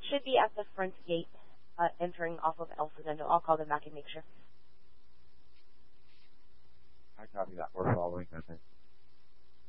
Should be at the front gate, entering off of El Segundo. I'll call them back and make sure. I copy that. We're following. I think.